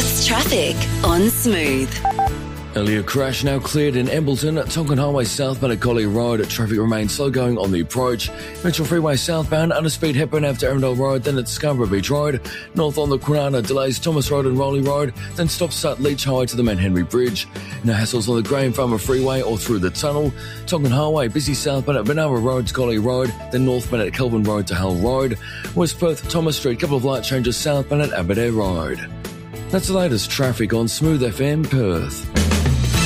Perth's traffic on Smooth. Earlier crash now cleared in Embleton. Tonkin Highway southbound at Collie Road. Traffic remains slow going on the approach. Mitchell Freeway southbound, under speed Hepburn Ave to Arundel Road, then at Scarborough Beach Road. North on the Kwinana delays Thomas Road and Rowley Road, then stop-start Leach Highway to the Mount Henry Bridge. No hassles on the Graham Farmer Freeway or through the tunnel. Tonkin Highway busy southbound at Benara Road to Collie Road, then northbound at Kelvin Road to Hull Road. West Perth, Thomas Street, couple of light changes southbound at Aberdare Road. That's the latest traffic on Smooth FM Perth.